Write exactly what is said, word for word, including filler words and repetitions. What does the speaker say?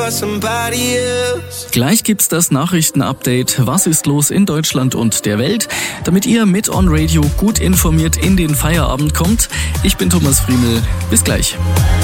Gleich gibt's das Nachrichtenupdate. Was ist los in Deutschland und der Welt? Damit ihr mit On Radio gut informiert in den Feierabend kommt. Ich bin Thomas Friemel. Bis gleich.